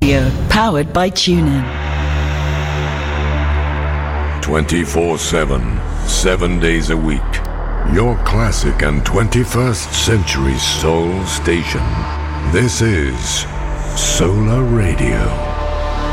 Powered by TuneIn. 24/7, 7 days a week. Your classic and 21st century soul station. This is Solar Radio.